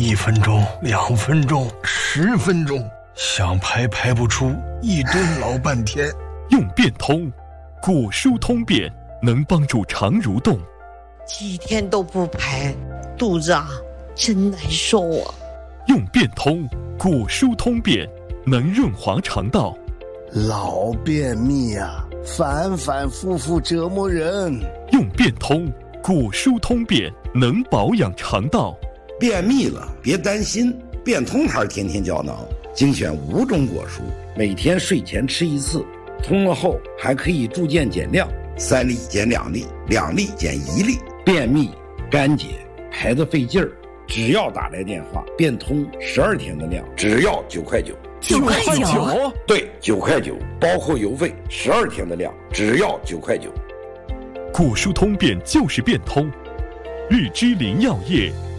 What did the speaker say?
1分钟、2分钟、10分钟，想排排不出，一顿老半天。 用变通，果蔬通便能帮助肠蠕动。 几天都不排，肚子真难受啊。 用变通，果蔬通便能润滑肠道。 老便秘反反复复折磨人。 用变通，果蔬通便能保养肠道。 便秘了别担心，变通牌天天胶囊精选5种果蔬，每天睡前吃1次，通了后还可以逐渐减量，3粒减2粒，2粒减1粒。便秘干结排得费劲儿，只要打来电话，变通12天的量，只要9块9。 9块9？ 对，9块9，包括邮费，12天的量，只要9块9。 果蔬通便就是变通，日之林药业